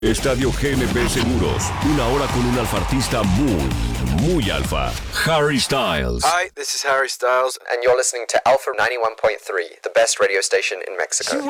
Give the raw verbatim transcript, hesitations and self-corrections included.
Estadio G N P Seguros, una hora con un alfartista muy, muy alfa. Harry Styles. Hi, this is Harry Styles, and you're listening to Alpha ninety-one point three, the best radio station in Mexico.